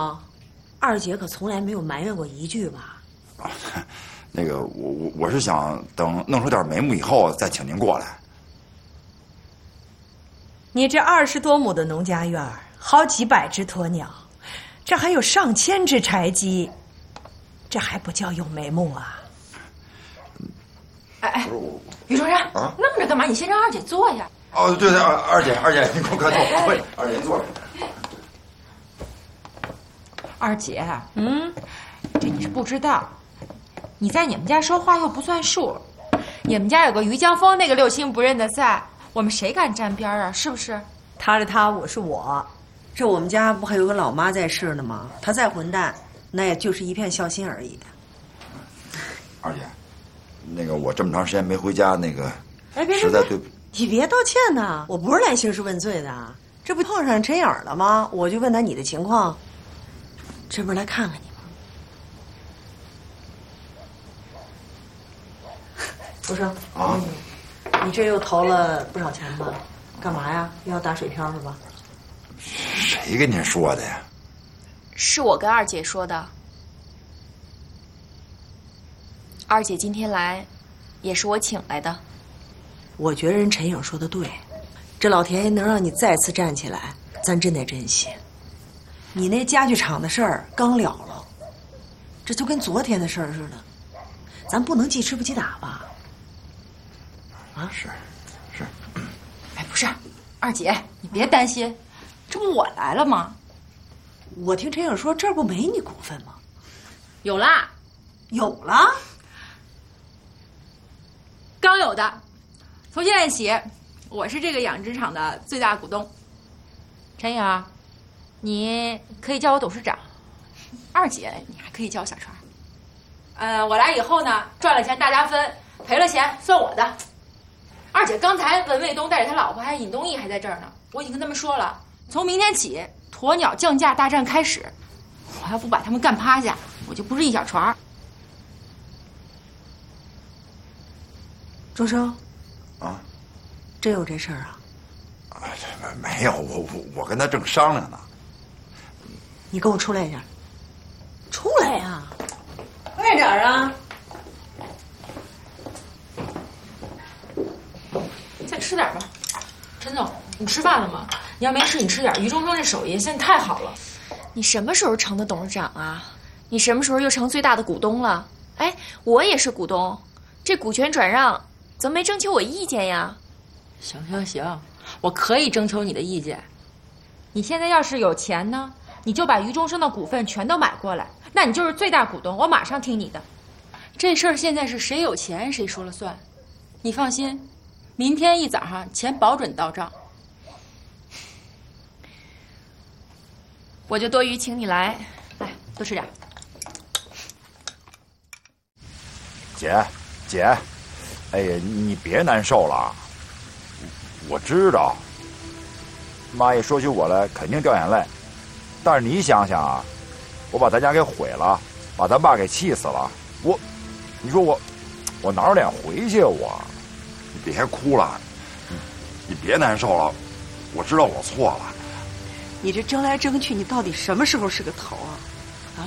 二姐可从来没有埋怨过一句吧？ 啊，那个我是想等弄出点眉目以后再请您过来。 你这20多亩的农家院，好几百只鸵鸟，这还有上千只柴鸡，这还不叫有眉目啊？ 哎，于中山，愣着干嘛？你先让二姐坐呀。 哦，对对，二姐，您快坐，二姐您坐。 二姐，这你是不知道，你在你们家说话又不算数。你们家有个于江峰那个六亲不认的在，我们谁敢沾边啊？是不是？ 他是他，我是我。这我们家不还有个老妈在世呢吗？她再混蛋，那也就是一片孝心而已。 二姐，那个我这么长时间没回家，那个别实在对不。 你别道歉呐，我不是来兴师问罪的，这不碰上陈颖了吗？我就问他你的情况，这不是来看看你吗？周生啊，你这又投了不少钱吧？干嘛呀？又要打水漂是吧？ 谁跟您说的呀？ 是我跟二姐说的。二姐今天来，也是我请来的。 我觉得人陈颖说的对，这老天爷能让你再次站起来，咱真得珍惜。你那家具厂的事儿刚了了，这就跟昨天的事儿似的，咱不能记吃不记打吧？啊， 是。 哎，不是，二姐，你别担心，这不我来了吗？ 我听陈颖说这儿不没你股份吗？ 有啦， 有了， 刚有的。从现在起，我是这个养殖场的最大股东。陈颖，你可以叫我董事长。二姐，你还可以叫我小川。我来以后呢，赚了钱大家分，赔了钱算我的。二姐，刚才文卫东带着他老婆还有尹东义还在这儿呢，我已经跟他们说了，从明天起，鸵鸟降价大战开始，我要不把他们干趴下，我就不是一小船。 周生。 啊， 真有这事儿啊？ 没有，我跟他正商量呢。 你跟我出来一下。出来呀！快点啊！ 再吃点吧。陈总，你吃饭了吗？你要没吃，你吃点。于中生这手艺现在太好了。 你什么时候成的董事长啊？你什么时候又成最大的股东了？哎，我也是股东，这股权转让怎么没征求我意见呀？ 行，我可以征求你的意见。你现在要是有钱呢，你就把于中生的股份全都买过来，那你就是最大股东，我马上听你的。这事儿现在是谁有钱谁说了算。你放心，明天一早上钱保准到账。 我就多余请你来， 来多吃点。 姐，哎呀，你别难受了。我知道，妈一说起我来肯定掉眼泪，但是你想想啊，我把咱家给毁了，把咱爸给气死了，你说我哪有脸回去我？你别哭了，你别难受了，我知道我错了。 你这争来争去，你到底什么时候是个头啊？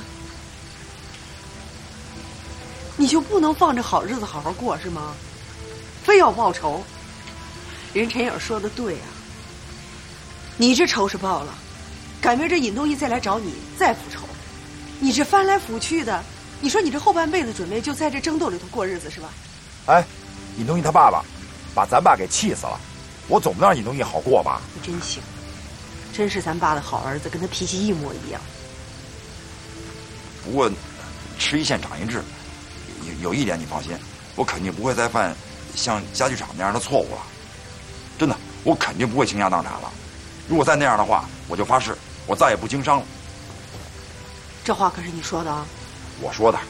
你就不能放着好日子好好过是吗？非要报仇？人陈颖说的对啊，你这仇是报了，赶明这尹东义再来找你再复仇，你这翻来覆去的，你说你这后半辈子准备就在这争斗里头过日子是吧？ 哎，尹东义他爸爸把咱爸给气死了，我总不能让尹东义好过吧？ 你真行，真是咱爸的好儿子，跟他脾气一模一样。 不过吃一堑长一智，有一点你放心，我肯定不会再犯像家具厂那样的错误了。真的，我肯定不会倾家荡产了。如果再那样的话，我就发誓，我再也不经商了。 这话可是你说的啊？ 我说的。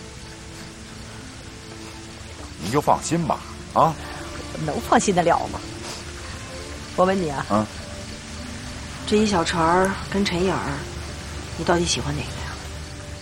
您就放心吧，啊？ 能放心得了吗？我问你啊，这一小船跟陈颖儿，你到底喜欢哪个？